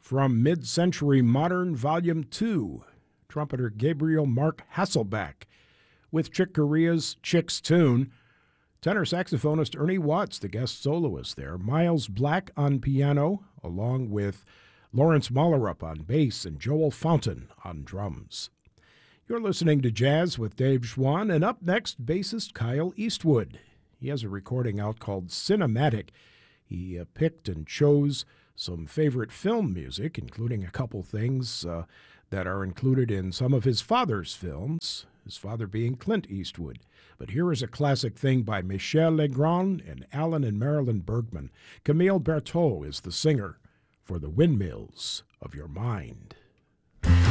From Mid-Century Modern Volume 2, trumpeter Gabriel Mark Hasselbeck. With Chick Corea's Chick's Tune, tenor saxophonist Ernie Watts, the guest soloist there. Miles Black on piano, along with Lawrence Mollerup on bass and Joel Fountain on drums. You're listening to Jazz with Dave Schwann, and up next, bassist Kyle Eastwood. He has a recording out called Cinematic. He picked and chose some favorite film music, including a couple things that are included in some of his father's films, his father being Clint Eastwood. But here is a classic thing by Michel Legrand and Alan and Marilyn Bergman. Camille Berthaud is the singer for The Windmills of Your Mind.